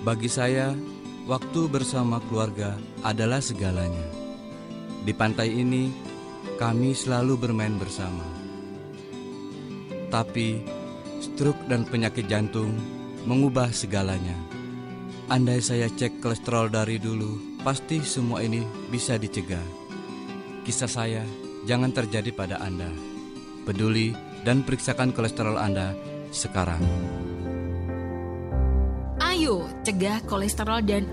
Bagi saya, waktu bersama keluarga adalah segalanya. Di pantai ini, kami selalu bermain bersama. Tapi, stroke dan penyakit jantung mengubah segalanya. Andai saya cek kolesterol dari dulu, pasti semua ini bisa dicegah. Kisah saya jangan terjadi pada Anda. Peduli dan periksakan kolesterol Anda sekarang. Ayo, cegah kolesterol dan